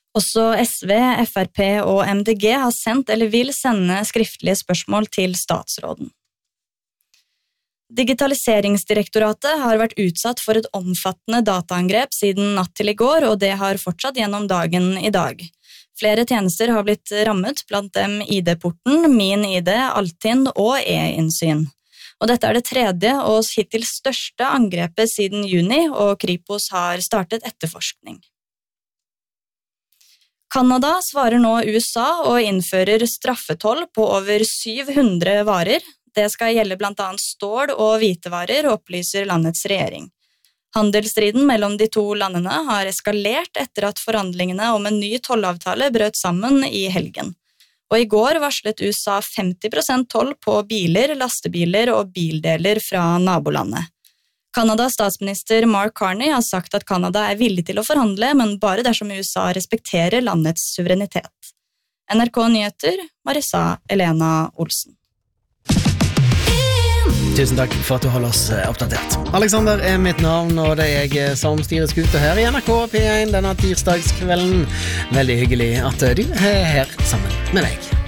Også SV, FRP og MDG har sendt eller vil sende skriftlige spørsmål til statsråden. Digitaliseringsdirektoratet har vært utsatt for et omfattende dataangrep siden natt til i går, og det har fortsatt gjennom dagen i dag. Flere tjenester har blitt rammet, blant dem ID-porten, Min ID, Altinn og e-innsyn. Og dette er det tredje og hittil største angrepet siden juni, og Kripos har startet etterforskning. Kanada svarer nå USA og innfører straffetoll på over 700 varer. Det skal gjelde blant annet stål og hvitevarer, opplyser landets regjering. Handelsstriden mellom de to landene har eskalert etter at forhandlingene om en ny tollavtale brøt sammen i helgen. Og i går varslet USA 50% toll på biler, lastebiler og bildeler fra nabolandet. Kanadas statsminister Mark Carney har sagt at Kanada er villig til å forhandle, men bare dersom USA respekterer landets suverenitet. NRK Nyheter, Marissa Elena Olsen. Tusen takk for at du holder oss oppdatert. Alexander er mitt navn, og det er jeg som styrer skuta her i NRK P1 denne tirsdagskvelden. Veldig hyggelig at du er her sammen med meg.